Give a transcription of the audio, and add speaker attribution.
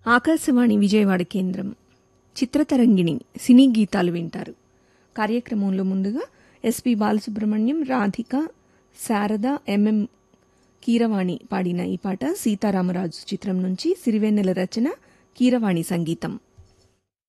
Speaker 1: ఆకాశవాణి విజయవాడ కేంద్రం చిత్రతరంగిణి సినీ గీతాలు వింటారు. కార్యక్రమంలో ముందుగా ఎస్పి బాలసుబ్రహ్మణ్యం, రాధిక, శారద, ఎంఎం కీరవాణి పాడిన ఈ పాట సీతారామరాజు చిత్రం నుంచి. సిరివెన్నెల రచన, కీరవాణి సంగీతం.